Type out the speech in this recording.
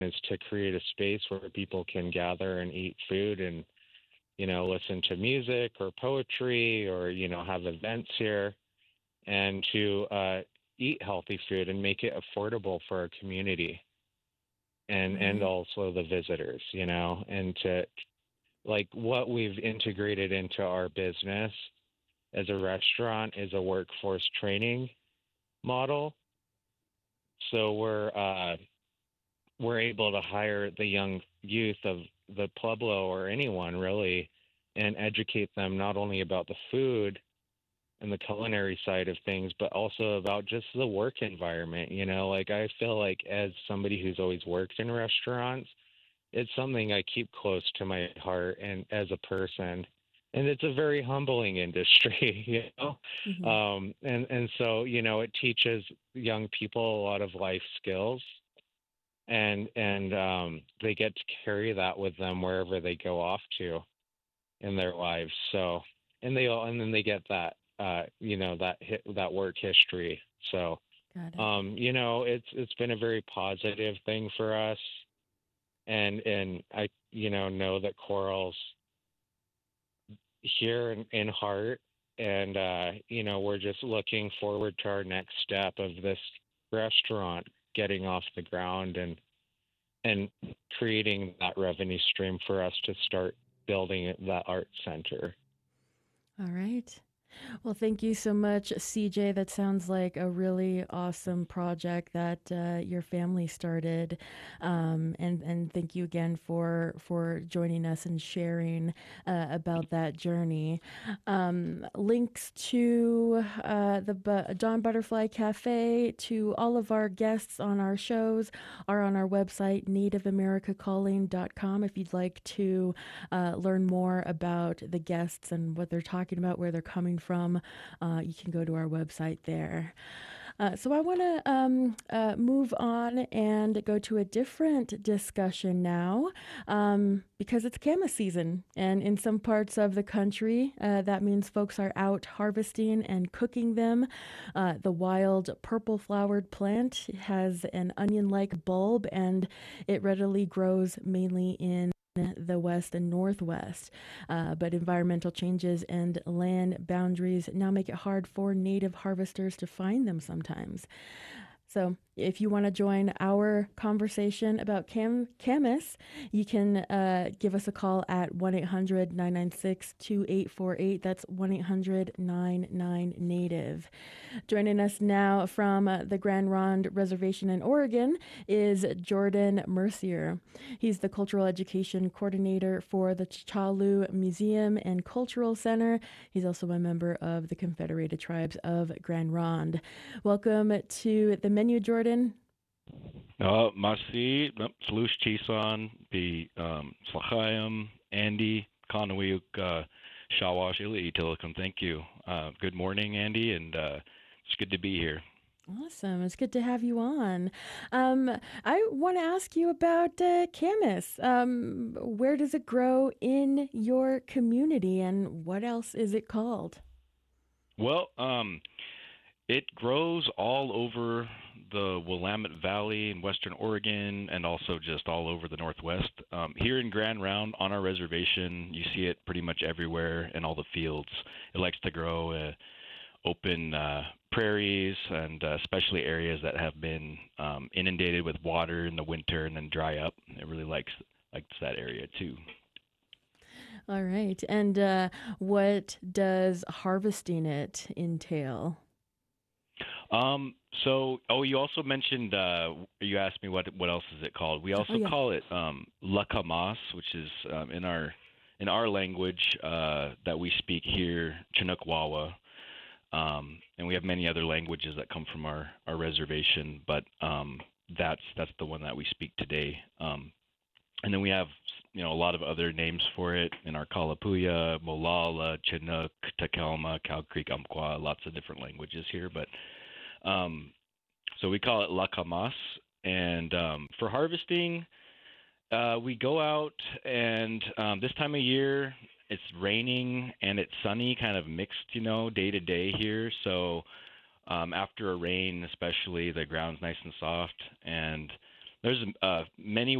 is to create a space where people can gather and eat food and, listen to music or poetry or, have events here and to eat healthy food and make it affordable for our community and Right. also the visitors, and to like what we've integrated into our business as a restaurant is a workforce training model. So we're able to hire the young youth of the Pueblo or anyone really and educate them not only about the food and the culinary side of things, but also about just the work environment. Like I feel like as somebody who's always worked in restaurants, it's something I keep close to my heart and as a person. And it's a very humbling industry, Hmm. and so it teaches young people a lot of life skills, and they get to carry that with them wherever they go off to in their lives. So, and then they get that that work history. So, Got it. it's been a very positive thing for us, and I know that Coral's here in heart, and we're just looking forward to our next step of this restaurant getting off the ground and creating that revenue stream for us to start building that art center. All right. Well, thank you so much, CJ. That sounds like a really awesome project that your family started, and thank you again for joining us and sharing about that journey. Links to Dawn Butterfly Cafe, to all of our guests on our shows, are on our website nativeamericacalling.com. If you'd like to learn more about the guests and what they're talking about, where they're coming from, you can go to our website there. So I want to move on and go to a different discussion now, because it's camas season. And in some parts of the country, that means folks are out harvesting and cooking them. The wild purple flowered plant has an onion like bulb, and it readily grows mainly in the west and northwest. But environmental changes and land boundaries now make it hard for native harvesters to find them sometimes. So, if you want to join our conversation about camas, you can give us a call at 1-800 996 2848. That's 1-800-99-NATIVE. Joining us now from the Grand Ronde Reservation in Oregon is Jordan Mercier. He's the Cultural Education Coordinator for the Chalu Museum and Cultural Center. He's also a member of the Confederated Tribes of Grand Ronde. Welcome to the menu, Jordan. Masi, Slush Chisan, the Slachayim, Andy, Kanawiyuk, Shawash, Ili Itilicum. Thank you. Good morning, Andy, and it's good to be here. Awesome. It's good to have you on. I want to ask you about camas. Where does it grow in your community, and what else is it called? Well, it grows all over the Willamette Valley in western Oregon and also just all over the Northwest. Here in Grand Round on our reservation, you see it pretty much everywhere in all the fields. It likes to grow open prairies and especially areas that have been inundated with water in the winter and then dry up. It really likes that area too. All right. And what does harvesting it entail? You also mentioned, you asked me what else is it called. We Oh, also yeah. call it lakamas, which is in our language that we speak here, Chinookawa. And we have many other languages that come from our reservation, but that's the one that we speak today. And then we have a lot of other names for it in our Kalapuya, Molalla, Chinook, Takelma, Cow Creek, Umpqua, lots of different languages here, but um, so we call it lakamas. And for harvesting, we go out, and this time of year it's raining and it's sunny, kind of mixed, day to day here. So after a rain, especially, the ground's nice and soft, and There's many